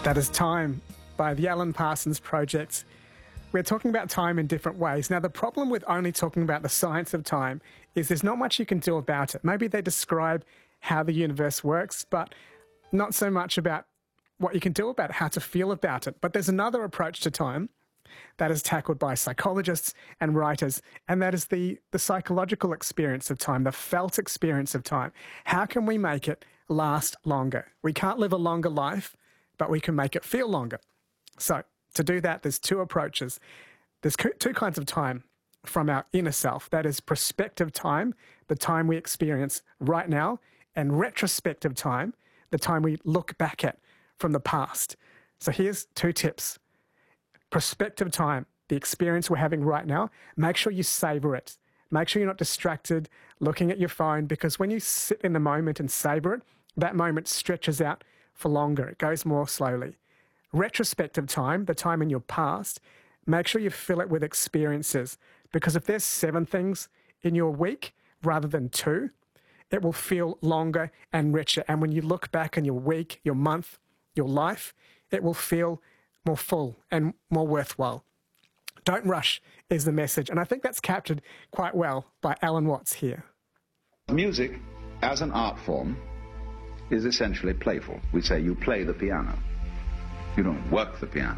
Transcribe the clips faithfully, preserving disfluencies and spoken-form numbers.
That is Time by the Alan Parsons Project. We're talking about time in different ways. Now, the problem with only talking about the science of time is there's not much you can do about it. Maybe they describe how the universe works, but not so much about what you can do about it, how to feel about it. But there's another approach to time that is tackled by psychologists and writers, and that is the, the psychological experience of time, the felt experience of time. How can we make it last longer? We can't live a longer life, but we can make it feel longer. So to do that, there's two approaches. There's two kinds of time from our inner self. That is prospective time, the time we experience right now, and retrospective time, the time we look back at from the past. So here's two tips. Prospective time, the experience we're having right now, make sure you savor it. Make sure you're not distracted looking at your phone, because when you sit in the moment and savor it, that moment stretches out for longer. It goes more slowly. Retrospective time, the time in your past, make sure you fill it with experiences, because if there's seven things in your week rather than two, it will feel longer and richer. And when you look back on your week, your month, your life, it will feel more full and more worthwhile. Don't rush is the message. And I think that's captured quite well by Alan Watts here. Music, as an art form, is essentially playful. We say you play the piano. You don't work the piano.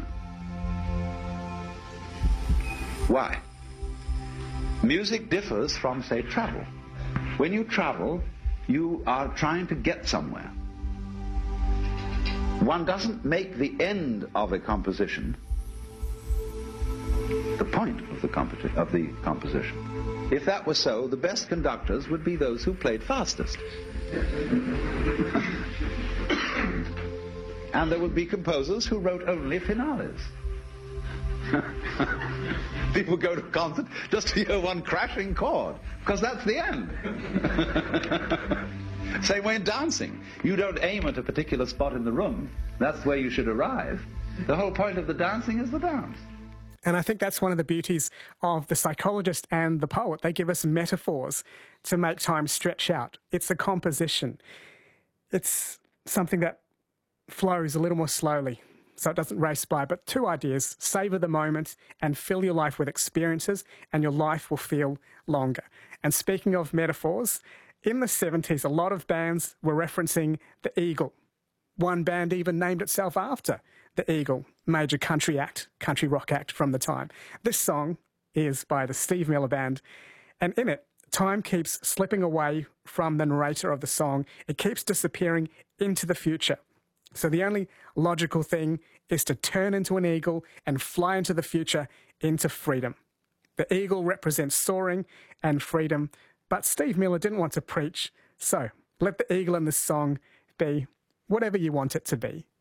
Why? Music differs from, say, travel. When you travel, you are trying to get somewhere. One doesn't make the end of a composition the point of the, competi- of the composition. If that were so, the best conductors would be those who played fastest. And there would be composers who wrote only finales. People go to a concert just to hear one crashing chord, because that's the end. Same way in dancing. You don't aim at a particular spot in the room. That's where you should arrive. The whole point of the dancing is the dance. And I think that's one of the beauties of the psychologist and the poet. They give us metaphors to make time stretch out. It's a composition. It's something that flows a little more slowly, so it doesn't race by. But two ideas: savour the moment and fill your life with experiences, and your life will feel longer. And speaking of metaphors, in the seventies, a lot of bands were referencing the eagle. One band even named itself after the Eagle, major country act, country rock act from the time. This song is by the Steve Miller Band, and in it, time keeps slipping away from the narrator of the song. It keeps disappearing into the future. So the only logical thing is to turn into an eagle and fly into the future, into freedom. The eagle represents soaring and freedom, but Steve Miller didn't want to preach, so let the eagle in this song be whatever you want it to be.